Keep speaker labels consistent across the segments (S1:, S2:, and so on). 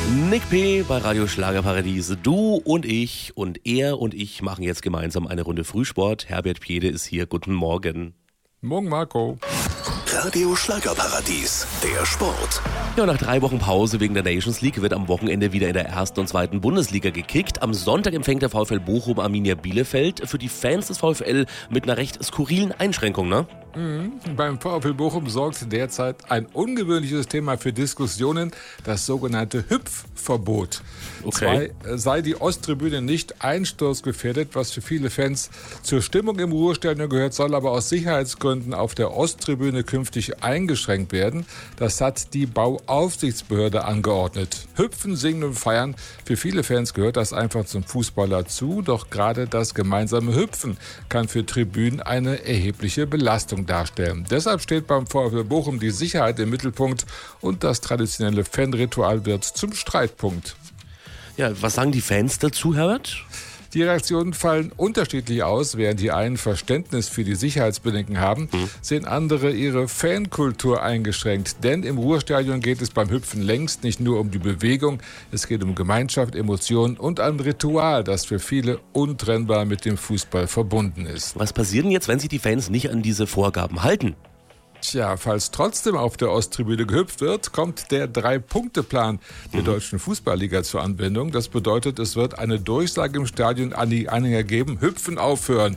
S1: Nick P. bei Radio Schlagerparadies. Du und ich und er und ich machen jetzt gemeinsam eine Runde Frühsport. Herbert Piede ist hier. Guten Morgen.
S2: Morgen, Marco.
S3: Radio Schlagerparadies, der Sport.
S1: Ja, nach 3 Wochen Pause wegen der Nations League wird am Wochenende wieder in der 1. und 2. Bundesliga gekickt. Am Sonntag empfängt der VfL Bochum Arminia Bielefeld. Für die Fans des VfL mit einer recht skurrilen Einschränkung, ne?
S2: Beim VfL Bochum sorgt derzeit ein ungewöhnliches Thema für Diskussionen, das sogenannte Hüpfverbot.
S1: Okay.
S2: Sei die Osttribüne nicht einsturzgefährdet, was für viele Fans zur Stimmung im Ruhestadion gehört, soll aber aus Sicherheitsgründen auf der Osttribüne künftig eingeschränkt werden. Das hat die Bauaufsichtsbehörde angeordnet. Hüpfen, singen und feiern, für viele Fans gehört das einfach zum Fußball dazu, doch gerade das gemeinsame Hüpfen kann für Tribünen eine erhebliche Belastung darstellen. Deshalb steht beim VfL Bochum die Sicherheit im Mittelpunkt und das traditionelle Fanritual wird zum Streitpunkt.
S1: Ja, was sagen die Fans dazu, Herbert?
S2: Die Reaktionen fallen unterschiedlich aus. Während die einen Verständnis für die Sicherheitsbedenken haben, sehen andere ihre Fankultur eingeschränkt. Denn im Ruhrstadion geht es beim Hüpfen längst nicht nur um die Bewegung, es geht um Gemeinschaft, Emotionen und ein Ritual, das für viele untrennbar mit dem Fußball verbunden ist.
S1: Was passiert denn jetzt, wenn sich die Fans nicht an diese Vorgaben halten?
S2: Tja, falls trotzdem auf der Osttribüne gehüpft wird, kommt der 3-Punkte-Plan der Deutschen Fußballliga zur Anwendung. Das bedeutet, es wird eine Durchsage im Stadion an die Anhänger geben, Hüpfen aufhören.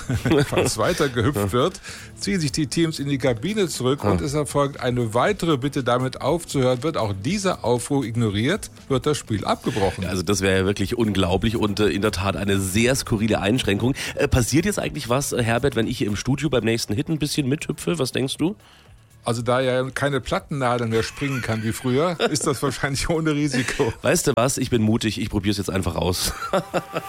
S2: Falls weiter gehüpft wird, ziehen sich die Teams in die Kabine zurück und es erfolgt eine weitere Bitte, damit aufzuhören. Wird auch dieser Aufruf ignoriert, wird das Spiel abgebrochen.
S1: Also das wäre ja wirklich unglaublich und in der Tat eine sehr skurrile Einschränkung. Passiert jetzt eigentlich was, Herbert, wenn ich hier im Studio beim nächsten Hit ein bisschen mithüpfe? Was denkst du?
S2: Also da ja keine Plattennadeln mehr springen kann wie früher, ist das wahrscheinlich ohne Risiko.
S1: Weißt du was? Ich bin mutig. Ich probiere es jetzt einfach aus.